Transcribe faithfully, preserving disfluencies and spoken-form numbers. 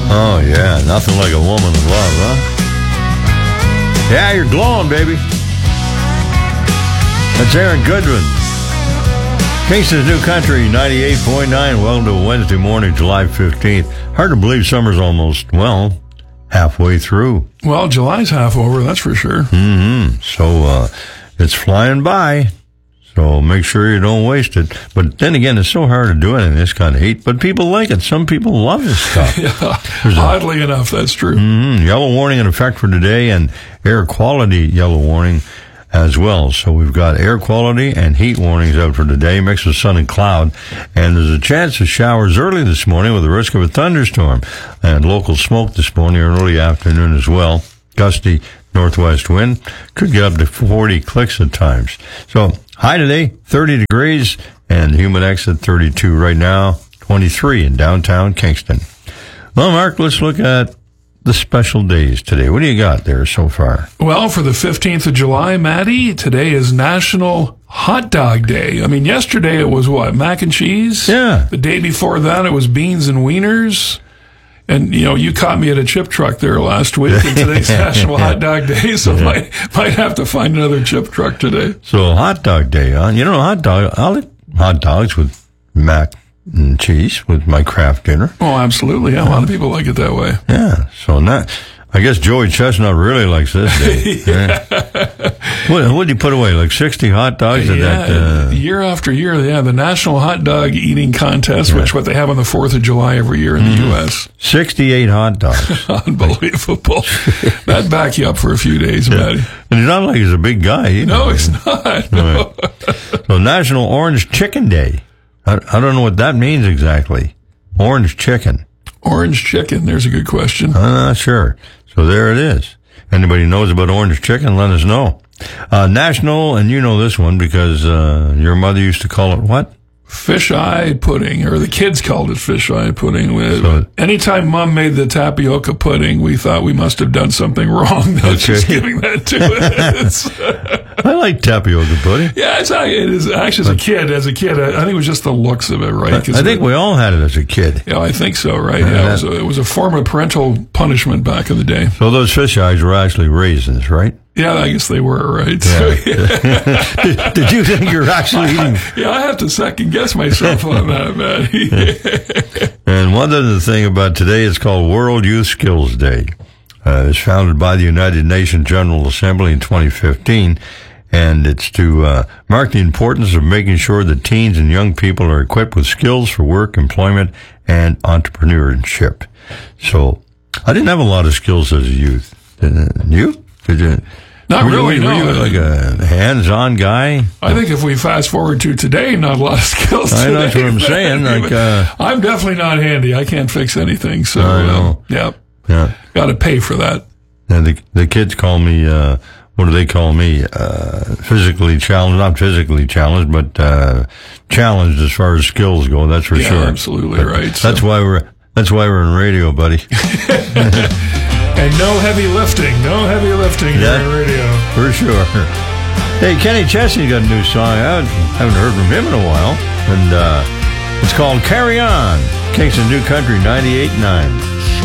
Oh, yeah. Nothing like a woman of love, huh? Yeah, you're glowing, baby. That's Aaron Goodwin. Kingston's New Country, ninety-eight point nine. Welcome to Wednesday morning, July fifteenth. Hard to believe summer's almost, well, halfway through. Well, July's half over, that's for sure. Mm-hmm. So uh, it's flying by. So make sure you don't waste it. But then again, it's so hard to do it in this kind of heat. But people like it. Some people love this stuff. Yeah, oddly enough, that's true. Mm-hmm. Yellow warning in effect for today, and air quality yellow warning as well. So we've got air quality and heat warnings out for today, mixed with sun and cloud. And there's a chance of showers early this morning with the risk of a thunderstorm. And local smoke this morning, early afternoon as well. Gusty northwest wind could get up to forty clicks at times. So high today, thirty degrees, and humid X at thirty-two right now, twenty-three in downtown Kingston. Well, Mark, let's look at the special days today. What do you got there so far? Well, for the fifteenth of July, Maddie, today is National Hot Dog Day. I mean, yesterday it was what, mac and cheese? Yeah. The day before that it was beans and wieners. And, you know, you caught me at a chip truck there last week, and today's National Hot Dog Day, so yeah. might might have to find another chip truck today. So, Hot Dog Day, huh? You know, hot dog, I'll eat hot dogs with mac and cheese with my craft dinner. Oh, absolutely. Yeah, a lot of people like it that way. Yeah, so now, I guess Joey Chestnut really likes this day. yeah. yeah. What what did you put away? Like sixty hot dogs? Yeah, at that, uh, year after year. Yeah, the National Hot Dog Eating Contest, yeah. which what they have on the fourth of July every year in mm-hmm. the U S sixty-eight hot dogs. Unbelievable. That'd back you up for a few days, yeah. Matty. And it's not like he's a big guy either. No, he's not. No. Right. So National Orange Chicken Day. I, I don't know what that means exactly. Orange chicken. Orange chicken. There's a good question. I'm not sure. So there it is. Anybody knows about orange chicken, let us know. Uh, national, and you know this one because uh, your mother used to call it what? Fish eye pudding, or the kids called it fish eye pudding. So, anytime Mom made the tapioca pudding, we thought we must have done something wrong. That's okay. Just giving that to it. I like tapioca pudding. Yeah, it's, it is actually as a kid. As a kid, I think it was just the looks of it, right? I, I think we all had it as a kid. Yeah, I think so, right? Yeah, yeah it, was a, it was a form of parental punishment back in the day. So those fish eyes were actually raisins, right? Yeah, I guess they were, right? Yeah. So, yeah. did, did you think you're actually eating? Yeah, I have to second guess myself on that, man. And one other thing about today, it's called World Youth Skills Day. Uh, it was founded by the United Nations General Assembly in twenty fifteen, and it's to uh, mark the importance of making sure that teens and young people are equipped with skills for work, employment, and entrepreneurship. So, I didn't have a lot of skills as a youth. Did you? Did you? Not were, really, were, no. Were you like a hands-on guy? I think if we fast forward to today, not a lot of skills today. I know that's what I'm saying. Like, uh, I'm definitely not handy. I can't fix anything. So, I know. Um, yeah, yeah. got to pay for that. And the the kids call me, uh, what do they call me? Uh, physically challenged, not physically challenged, but uh, challenged as far as skills go. That's for yeah, sure. Absolutely but right. That's so. why we're that's why we're in radio, buddy. And no heavy lifting. No heavy lifting yeah, here on radio. For sure. Hey, Kenny Chesney got a new song. I haven't heard from him in a while. And uh, it's called Carry On. Kingston New Country ninety-eight point nine.